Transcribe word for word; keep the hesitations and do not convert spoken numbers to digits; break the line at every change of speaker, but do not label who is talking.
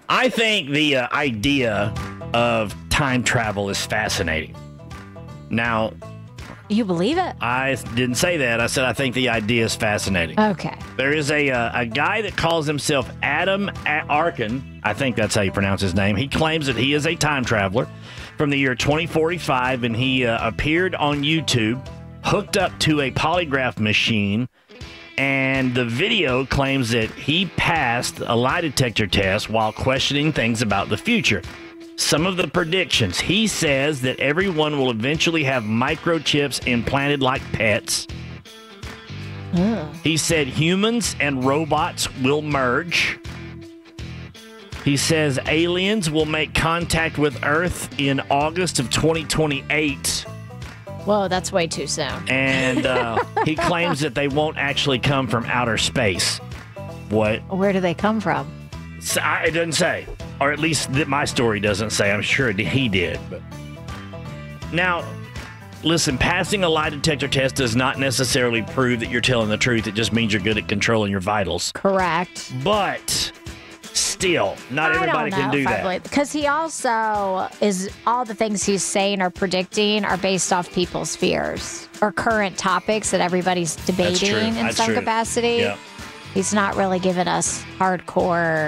I think the uh, idea of time travel is fascinating. Now,
You believe it?
I didn't say that. I said I think the idea is fascinating.
Okay.
There is a uh, a guy that calls himself Adam Arkin. I think that's how you pronounce his name. He claims that he is a time traveler from the year twenty forty-five, and he uh, appeared on YouTube, hooked up to a polygraph machine, and the video claims that he passed a lie detector test while questioning things about the future. Some of the predictions. He says that everyone will eventually have microchips implanted like pets.
Ugh.
He said humans and robots will merge. He says aliens will make contact with Earth in August of twenty twenty-eight.
Whoa, that's way too soon.
And uh, he claims that they won't actually come from outer space. What?
Where do they come from?
So, I, it doesn't say. Or at least that my story doesn't say. I'm sure he did. But now, listen, passing a lie detector test does not necessarily prove that you're telling the truth. It just means you're good at controlling your vitals.
Correct.
But still, not everybody can do that.
Because he also is, all the things he's saying or predicting are based off people's fears or current topics that everybody's debating in
That's
some
true.
capacity.
Yeah.
He's not really giving us hardcore